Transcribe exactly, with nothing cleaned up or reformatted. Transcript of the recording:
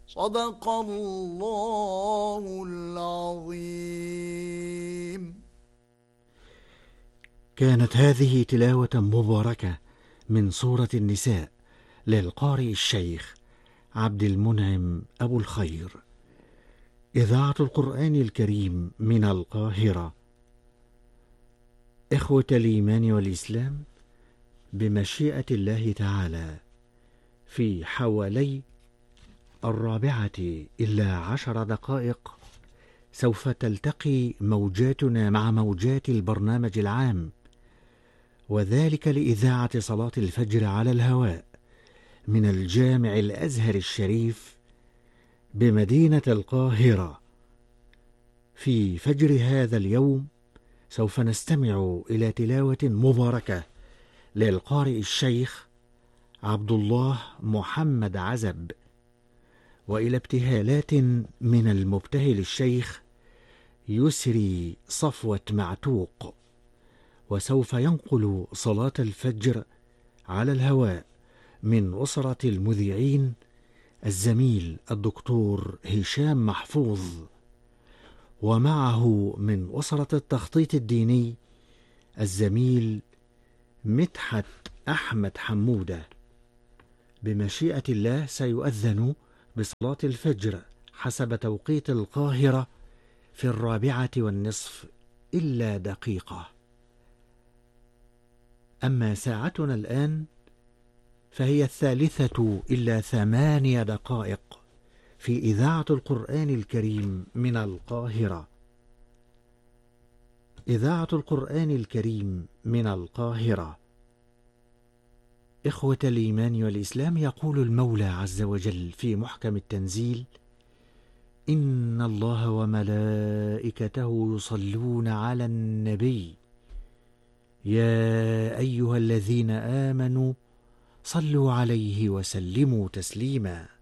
صدق الله العظيم. كانت هذه تلاوة مباركة من سورة النساء للقارئ الشيخ عبد المنعم أبو الخير. إذاعة القرآن الكريم من القاهرة. إخوة الإيمان والإسلام، بمشيئة الله تعالى في حوالي الرابعة إلا عشر دقائق سوف تلتقي موجاتنا مع موجات البرنامج العام، وذلك لإذاعة صلاة الفجر على الهواء من الجامع الأزهر الشريف بمدينة القاهرة. في فجر هذا اليوم سوف نستمع إلى تلاوة مباركة للقارئ الشيخ عبد الله محمد عزب، وإلى ابتهالات من المبتهل الشيخ يسري صفوة معتوق. وسوف ينقل صلاة الفجر على الهواء من أسرة المذيعين الزميل الدكتور هشام محفوظ، ومعه من أسرة التخطيط الديني الزميل مدحت أحمد حمودة. بمشيئة الله سيؤذن بصلاة الفجر حسب توقيت القاهرة في الرابعة والنصف إلا دقيقة. أما ساعتنا الآن فهي الثالثة إلا ثمانية دقائق في إذاعة القرآن الكريم من القاهرة. إذاعة القرآن الكريم من القاهرة. إخوة الإيمان والإسلام، يقول المولى عز وجل في محكم التنزيل: إن الله وملائكته يصلون على النبي يا أيها الذين آمنوا صلوا عليه وسلموا تسليما.